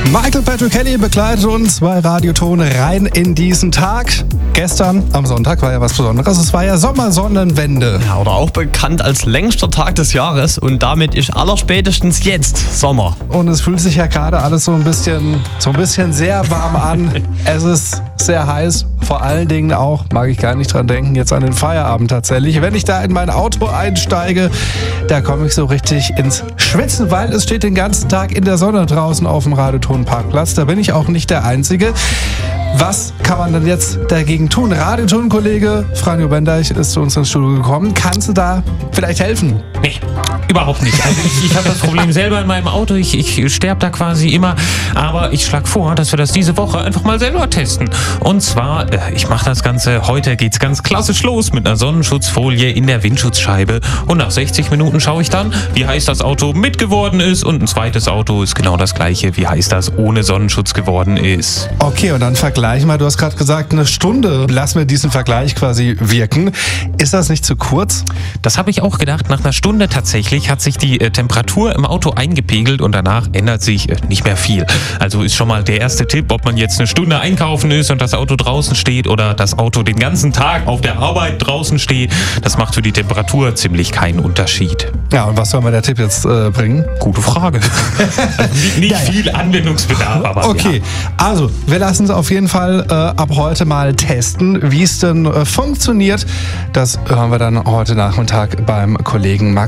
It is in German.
Michael Patrick Kelly begleitet uns bei Radioton rein in diesen Tag. Gestern am Sonntag war ja was Besonderes. Es war ja Sommersonnenwende. Ja, oder auch bekannt als längster Tag des Jahres. Und damit ist allerspätestens jetzt Sommer. Und es fühlt sich ja gerade alles so ein bisschen sehr warm an. Es ist sehr heiß. Vor allen Dingen auch, mag ich gar nicht dran denken, jetzt an den Feierabend tatsächlich. Wenn ich da in mein Auto einsteige, da komme ich so richtig ins Schwitzen, weil es steht den ganzen Tag in der Sonne draußen auf dem Radioton-Parkplatz. Da bin ich auch nicht der Einzige. Was kann man denn jetzt dagegen tun? Radioton-Kollege Franjo Bendeich ist zu uns ins Studio gekommen. Kannst du da vielleicht helfen? Nee, überhaupt nicht. Also ich habe das Problem selber in meinem Auto. Ich sterbe da quasi immer. Aber ich schlage vor, dass wir das diese Woche einfach mal selber testen. Und zwar, ich mache das Ganze, heute geht's ganz klassisch los mit einer Sonnenschutzfolie in der Windschutzscheibe. Und nach 60 Minuten schaue ich dann, wie heiß das Auto mit geworden ist. Und ein zweites Auto ist genau das gleiche, wie heiß das ohne Sonnenschutz geworden ist. Okay, und dann vergleich mal. Du hast gerade gesagt, eine Stunde. Lass mir diesen Vergleich quasi wirken. Ist das nicht zu kurz? Das habe ich auch gedacht. Nach einer Stunde tatsächlich hat sich die Temperatur im Auto eingepegelt und danach ändert sich nicht mehr viel. Also ist schon mal der erste Tipp, ob man jetzt eine Stunde einkaufen ist und das Auto draußen steht oder das Auto den ganzen Tag auf der Arbeit draußen steht. Das macht für die Temperatur ziemlich keinen Unterschied. Ja, und was soll mir der Tipp jetzt bringen? Gute Frage. Also nicht viel Anwendungsbedarf, aber okay, ja. Also wir lassen es auf jeden Fall ab heute mal testen, wie es denn funktioniert. Das hören wir dann heute Nachmittag beim Kollegen Max